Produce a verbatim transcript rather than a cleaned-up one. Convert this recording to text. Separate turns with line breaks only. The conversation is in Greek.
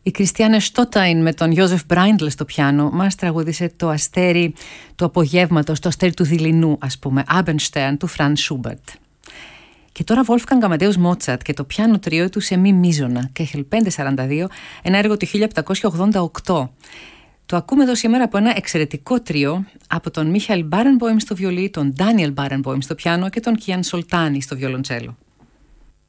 Η Κριστιάνε Στόταϊν με τον Γιώζεφ Μπράιντλ στο πιάνο μας τραγούδισε το αστέρι του απογεύματος, το αστέρι του δειλινού, ας πούμε, Abendstern του Φραντ Σούμπερτ. Και τώρα Wolfgang Amadeus Mozart και το πιάνο τριό του σε μη μίζωνα, Κέχελ πεντακόσια σαράντα δύο, ένα έργο του χίλια επτακόσια ογδόντα οκτώ. Το ακούμε εδώ σήμερα από ένα εξαιρετικό τρίο από τον Μίχαελ Μπάρενποιμ στο βιολί, τον Ντάνιελ Μπάρενποιμ στο πιάνο και τον Κιάν Σολτάνι στο βιολοντσέλο.